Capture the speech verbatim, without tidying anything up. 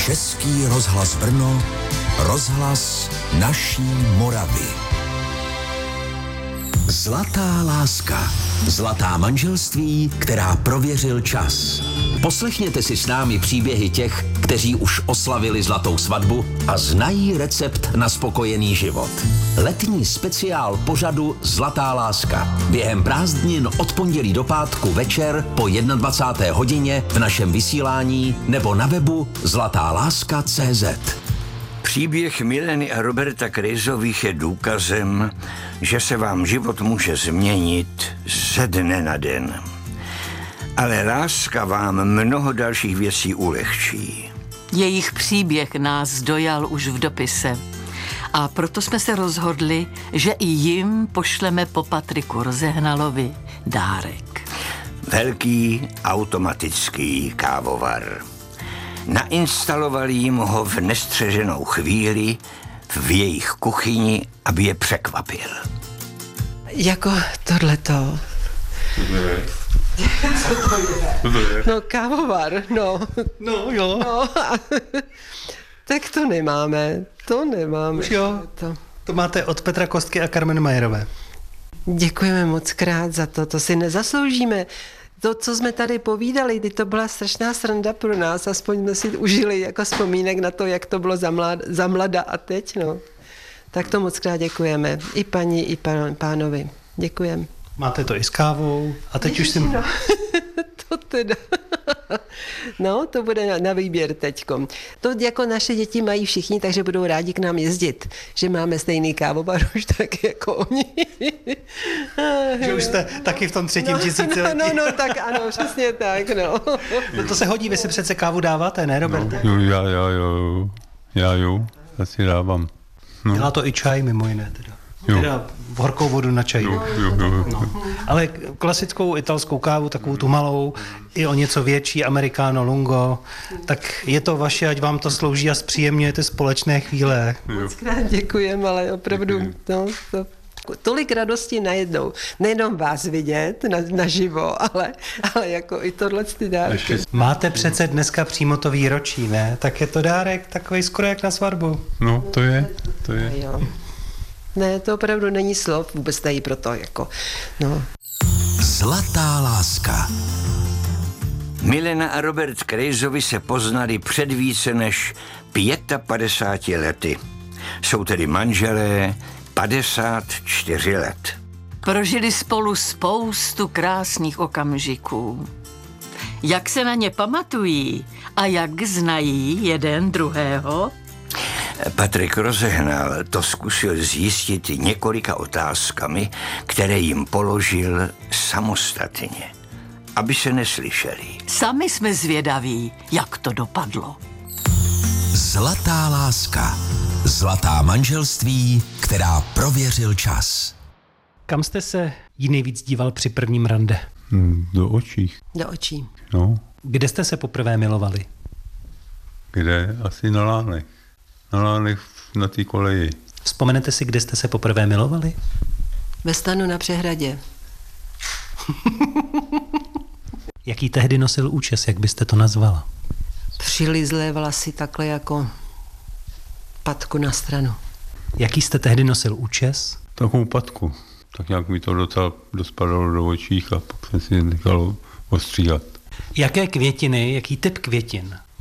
Český rozhlas Brno, rozhlas naší Moravy. Zlatá láska. Zlatá manželství, která prověřil čas. Poslechněte si s námi příběhy těch, kteří už oslavili zlatou svatbu a znají recept na spokojený život. Letní speciál pořadu Zlatá láska. Během prázdnin od pondělí do pátku večer po dvacáté jedné hodině v našem vysílání nebo na webu zlatá láska tečka cé zet. Příběh Mileny a Roberta Krejzových je důkazem, že se vám život může změnit ze dne na den. Ale láska vám mnoho dalších věcí ulehčí. Jejich příběh nás dojal už v dopise. A proto jsme se rozhodli, že i jim pošleme po Patriku Rozehnalovi dárek. Velký automatický kávovar. Nainstalovali jim ho v nestřeženou chvíli v jejich kuchyni, aby je překvapil. Jako tohleto. Co to je? Co to je? No kávovar, no. No jo. No, tak to nemáme, to nemáme. Už jo, to. to máte od Petra Kostky a Carmen Majerové. Děkujeme moc krát za to, to si nezasloužíme. To, co jsme tady povídali, to byla strašná sranda pro nás, aspoň jsme si užili jako vzpomínek na to, jak to bylo za, mlad, za mlada a teď, no. Tak to moc krát děkujeme. I paní, i pán, pánovi. Děkujeme. Máte to i s kávou a teď už si... No, to teda... No, to bude na, na výběr teďkom. To jako naše děti mají všichni, takže budou rádi k nám jezdit, že máme stejný kávovar už tak jako oni. Že už jste taky v tom třetím no, tisíciletí. No, no, no, tak ano, přesně tak, no. No to se hodí, vy si přece kávu dáváte, ne, Roberte? No, jo, já, já, jo, já jo, já si dávám. No. Dělá to i čaj mimo jiné teda. Jo. Teda horkou vodu na čaj. Jo, jo, jo. No. Ale klasickou italskou kávu, takovou tu malou, i o něco větší, americano, lungo, tak je to vaše, ať vám to slouží a zpříjemňujete společné chvíle. Moc krát děkujem, ale opravdu no, to, tolik radosti najednou. Nejenom vás vidět na, naživo, ale, ale jako i tohle ty dárky. Máte přece dneska přímo to výročí, ne? Tak je to dárek takový skoro jak na svatbu. No, to je, to je. Jo. Ne, to opravdu není slov, vůbec tady pro to, jako, no. Zlatá láska. Milena a Robert Krejzovi se poznali před více než padesáti pěti lety. Jsou tedy manželé padesát čtyři let. Prožili spolu spoustu krásných okamžiků. Jak se na ně pamatují a jak znají jeden druhého? Patrik Rozehnal to zkusil zjistit několika otázkami, které jim položil samostatně, aby se neslyšeli. Sami jsme zvědaví, jak to dopadlo. Zlatá láska. Zlatá manželství, která prověřil čas. Kam jste se jí nejvíc díval při prvním rande? Hmm, do očí. Do očí. No, Kde jste se poprvé milovali? kde? Asi na Lánech. Na Lánech na té koleji. Vzpomenete si, kde jste se poprvé milovali? Ve stanu na přehradě. Jaký tehdy nosil účes, jak byste to nazvala? Přilizlé vlasy takhle jako patku na stranu. Jaký jste tehdy nosil účes? Takovou patku. Tak nějak mi to docela dospadalo do očích a pak jsem si nechal ostříhat. Jaké květiny, jaký typ květin